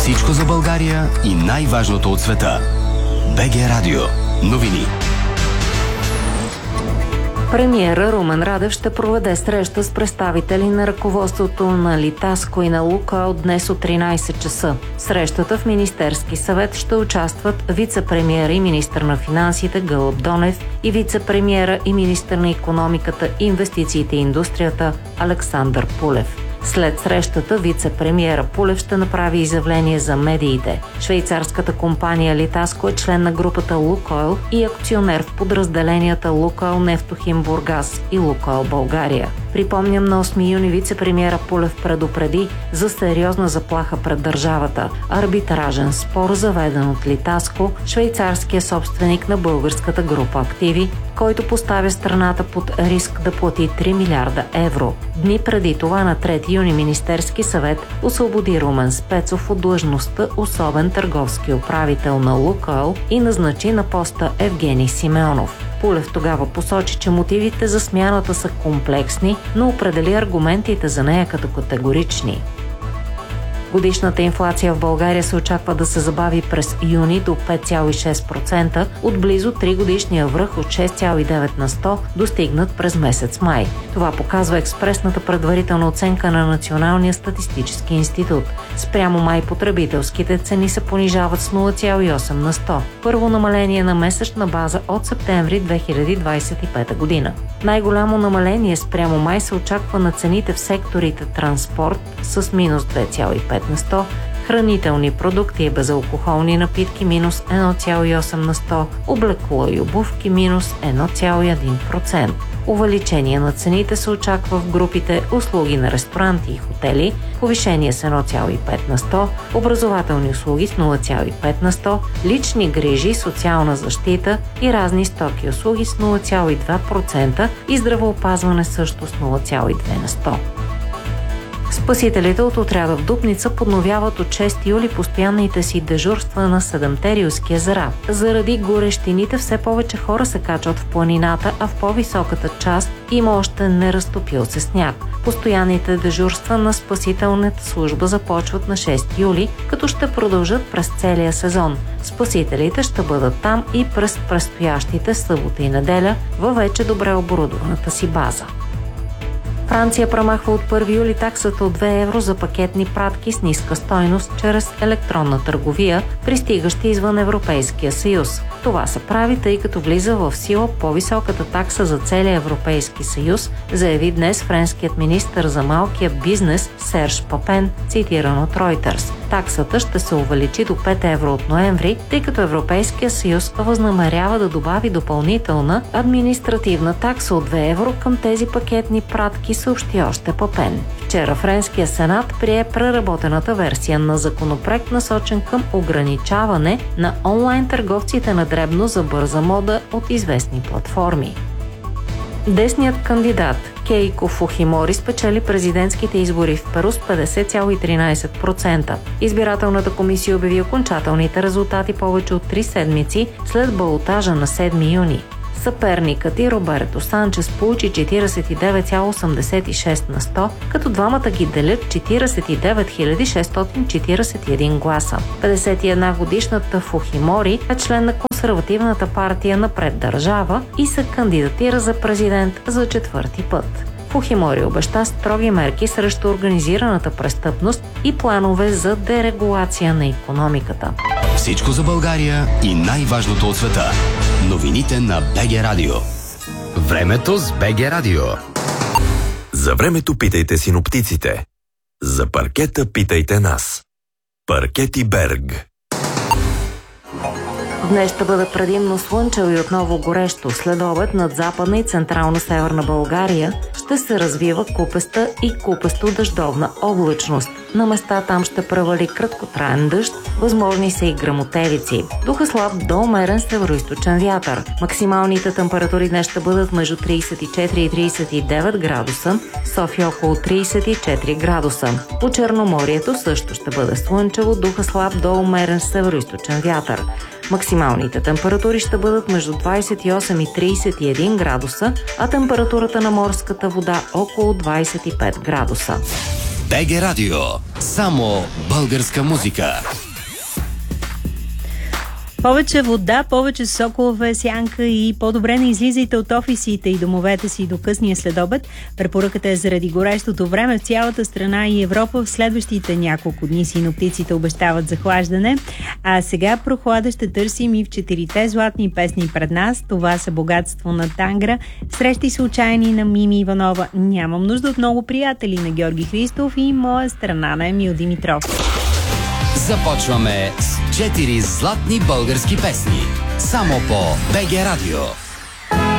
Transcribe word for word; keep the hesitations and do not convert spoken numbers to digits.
Всичко за България и най-важното от света. БГ Радио. Новини. Премиера Румен Радев ще проведе среща с представители на ръководството на Литаско и на Лукойл днес от тринайсет часа. В срещата в Министерски съвет ще участват вице-премиера и министър на финансите Гълъб Донев и вице-премиера и министър на икономиката, инвестициите и индустрията Александър Пулев. След срещата вице-премиера Пулев ще направи изявление за медиите. Швейцарската компания Литаско е член на групата Лукойл и акционер в подразделенията Лукойл Нефтохим Бургас и Лукойл България. Припомням, на осми юни вице-премиера Пулев предупреди за сериозна заплаха пред държавата. Арбитражен спор, заведен от Литаско, швейцарския собственик на българската група активи, който поставя страната под риск да плати три милиарда евро. Дни преди това, на трети юни, Министерски съвет освободи Румен Спецов от длъжността особен търговски управител на Лукойл и назначи на поста Евгений Симеонов. Пулев тогава посочи, че мотивите за смяната са комплексни, но определи аргументите за нея като категорични. Годишната инфлация в България се очаква да се забави през юни до пет цяло и шест процента от близо три годишния връх от шест цяло и девет на сто, достигнат през месец май. Това показва експресната предварителна оценка на Националния статистически институт. Спрямо май потребителските цени се понижават с нула цяло и осем на сто. Първо намаление на месечна база от септември две хиляди двайсет и пета година. Най-голямо намаление спрямо май се очаква на цените в секторите транспорт с минус две цяло и пет на сто, хранителни продукти и безалкохолни напитки минус едно цяло и осем на сто, облекло и обувки минус едно цяло и един процента. Увеличение на цените се очаква в групите услуги на ресторанти и хотели, повишение с едно цяло и пет на сто, образователни услуги с нула цяло и пет на сто, лични грижи, социална защита и разни стоки и услуги с нула цяло и два процента и здравеопазване също с нула цяло и две на сто. Спасителите от отряда в Дупница подновяват от шести юли постоянните си дежурства на седемте рилски езера. Заради горещините все повече хора се качват в планината, а в по-високата част има още неразтопил се сняг. Постоянните дежурства на спасителната служба започват на шести юли, като ще продължат през целия сезон. Спасителите ще бъдат там и през предстоящите събота и неделя във вече добре оборудваната си база. Франция премахва от първи юли таксата от две евро за пакетни пратки с ниска стойност чрез електронна търговия, пристигащи извън Европейския съюз. Това се прави, тъй като влиза в сила по-високата такса за целия Европейски съюз, заяви днес френският министър за малкия бизнес Серж Папен, цитиран от Reuters. Таксата ще се увеличи до пет евро от ноември, тъй като Европейския съюз възнамерява да добави допълнителна административна такса от две евро към тези пакетни пратки, съобщи още Папен. Вчера Френския сенат прие преработената версия на законопроект, насочен към ограничаване на онлайн търговците на дребно за бърза мода от известни платформи. Десният кандидат Кейко Фухимори спечели президентските избори в Перу с петдесет цяло и тринайсет процента. Избирателната комисия обяви окончателните резултати повече от три седмици след балотажа на седми юни. Съперникът и Роберто Санчес получи четирийсет и девет цяло осемдесет и шест на сто, като двамата ги делят четирийсет и девет хиляди шестстотин четирийсет и един гласа. петдесет и една годишната Фухимори е член на консервативната партия Напред държава и се кандидатира за президент за четвърти път. Фухимори обеща строги мерки срещу организираната престъпност и планове за дерегулация на икономиката. Всичко за България и най-важното от света. Новините на БГ Радио. Времето с БГ Радио. За времето питайте синоптиците. За паркета питайте нас. Паркети Берг. Днес ще бъде предимно слънчево и отново горещо. След обед над западна и централна северна България ще се развива купеста и купесто дъждовна облачност. На места там ще превали краткотраен дъжд, възможни са и гръмотевици. Духа слаб до умерен североизточен вятър. Максималните температури днес ще бъдат между трийсет и четири и трийсет и девет градуса, София около трийсет и четири градуса. По Черноморието също ще бъде слънчево, духа слаб до умерен североизточен вятър. Максималните температури ще бъдат между двайсет и осем и трийсет и един градуса, а температурата на морската вода около двайсет и пет градуса. БГ Радио Само българска музика. Повече вода, повече сокове, сянка и по-добре не излизайте от офисите и домовете си до късния следобед. Препоръката е заради горещото време в цялата страна и Европа. В следващите няколко дни синоптиците обещават захлаждане. А сега прохлада ще търсим и в четирите златни песни пред нас. Това са Богатство на Тангра, Срещи случайни на Мими Иванова, Нямам нужда от много приятели на Георги Христов и Моя страна на Емил Димитров. Започваме с четири златни български песни. Само по БГ Радио.